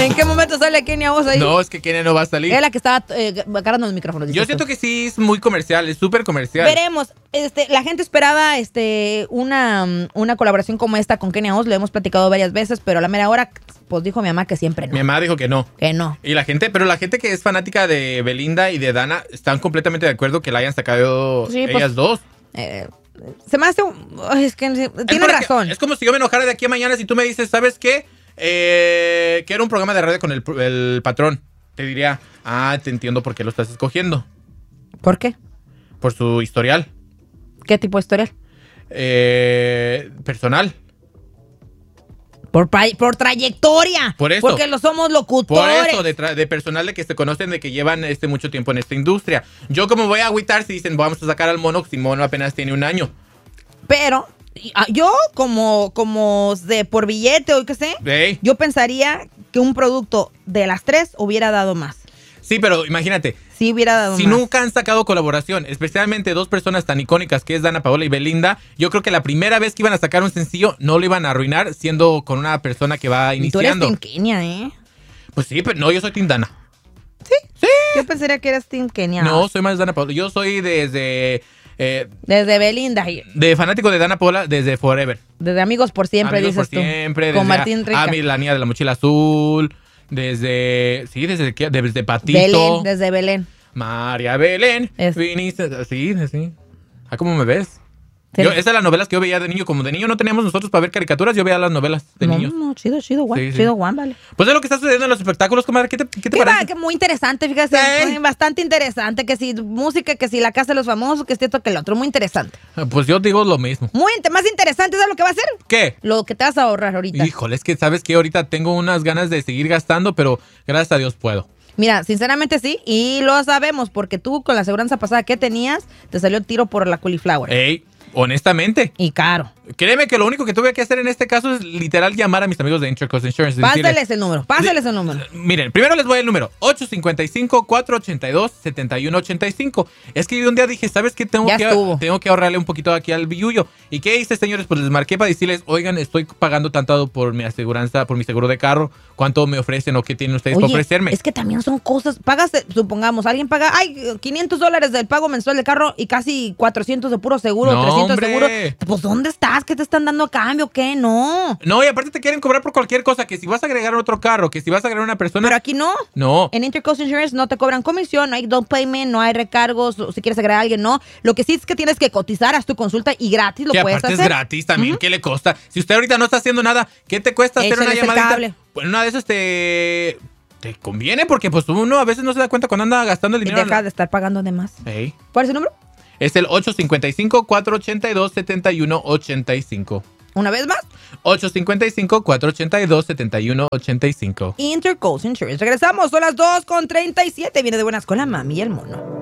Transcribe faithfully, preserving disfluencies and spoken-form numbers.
¿En qué momento sale Kenia Oz ahí? No, es que Kenia no va a salir. Es la que estaba eh, agarrando el micrófono. Yo siento que sí es muy comercial, es súper comercial. Veremos. Este, la gente esperaba este, una, una colaboración como esta con Kenia Oz. Lo hemos platicado varias veces, pero a la mera hora, pues dijo mi mamá que siempre no. Mi mamá dijo que no. Que no. Y la gente, pero la gente que es fanática de Belinda y de Dana están completamente de acuerdo que la hayan sacado Sí, ellas pues, dos. Eh, se me hace... un- ay, es que Es tiene para que- razón. es como si yo me enojara de aquí a mañana si tú me dices, ¿sabes qué? Eh, que era un programa de radio con el, el patrón. Te diría, ah, te entiendo por qué lo estás escogiendo. ¿Por qué? Por su historial. ¿Qué tipo de historial? Eh, personal. Por, pra- por trayectoria. Por eso. Porque lo somos Por locutores. eso, de, tra- de personal de que se conocen, de que llevan este mucho tiempo en esta industria. Yo como voy a agüitar si dicen, vamos a sacar al mono, si mono apenas tiene un año. Pero y, ah, yo, como, como de por billete o qué sé, Ey. yo pensaría que un producto de las tres hubiera dado más. Sí, pero imagínate, Sí hubiera dado si más. nunca han sacado colaboración, especialmente dos personas tan icónicas que es Dana Paola y Belinda, yo creo que la primera vez que iban a sacar un sencillo no lo iban a arruinar siendo con una persona que va Y tú eres iniciando. Team Kenia, ¿eh? Pues sí, pero no, yo soy Team Dana. Yo pensaría que eres Team Kenia. No, soy más Dana Paola. Yo soy desde... eh, Desde Belinda, y- de fanático de Dana Paola desde Forever. desde Amigos por Siempre, Amigos dices por tú. siempre. Con desde Martín Rica. A, mí, la niña de la mochila azul. Desde... Sí, desde, ¿qué? desde Patito. Belén, desde Belén. María Belén. Es- Viniste... Sí, sí. Ah, ¿cómo me ves? Sí. Yo, esas son las novelas que yo veía de niño. Como de niño no teníamos nosotros para ver caricaturas, yo veía las novelas de no, niños. no, chido, chido, Juan. Sí, sí. Chido, Juan, vale. Pues es lo que está sucediendo en los espectáculos, comadre. ¿Qué te, qué te Qué va, parece? que muy interesante, fíjate. Sí. muy- Bastante interesante. Que si música, que si la casa de los famosos, que si esto, que el otro. Muy interesante. Pues yo digo lo mismo. Muy inte- más interesante, ¿sabes lo que va a ser? ¿Qué? Lo que te vas a ahorrar ahorita. Híjole, es que sabes que ahorita tengo unas ganas de seguir gastando, pero gracias a Dios puedo. Mira, sinceramente sí, y lo sabemos, porque tú con la aseguranza pasada que tenías, te salió tiro por la cauliflower. Ey, honestamente. Y caro. Créeme que lo único que tuve que hacer en este caso es literal llamar a mis amigos de Intercoast Insurance. y decirles- Páseles el número, páseles el número. Miren, primero les voy el número ocho cinco cinco, cuatro ocho dos, siete uno ocho cinco. Es que yo un día dije, ¿sabes qué? Tengo, Ya que, estuvo. tengo que ahorrarle un poquito aquí al billuyo. ¿Y qué hice, señores? Pues les marqué para decirles, oigan, estoy pagando tanto por mi aseguranza, por mi seguro de carro. ¿Cuánto me ofrecen o qué tienen ustedes para Oye, ofrecerme? es que también son cosas, pagas, eh, supongamos, alguien paga, ay, quinientos dólares del pago mensual del carro y casi cuatrocientos de puro seguro, No, trescientos hombre. de seguro. Pues, ¿dónde estás? ¿Qué te están dando a cambio? ¿Qué? No. No, y aparte te quieren cobrar por cualquier cosa, que si vas a agregar otro carro, que si vas a agregar una persona... Pero aquí no. No. En Intercoast Insurance no te cobran comisión, no hay down payment, no hay recargos, o si quieres agregar a alguien, no. Lo que sí es que tienes que cotizar, haz tu consulta y gratis lo Que puedes aparte hacer. es gratis también, ¿qué le costa? Si usted ahorita no está haciendo nada, ¿qué te cuesta hacer una Échales el llamadita? cable. Pues una de esas te, te conviene porque pues uno a veces no se da cuenta cuando anda gastando el Y dinero. dejas de estar pagando de más. Ey. ¿Cuál es el número? Es el ocho cinco cinco, cuatro ocho dos, siete uno ocho cinco. Una vez más, ocho cinco cinco, cuatro ocho dos, siete uno ocho cinco. Intercoast Insurance. Regresamos, son las dos con treinta y siete. Viene de buenas con la mami y el mono.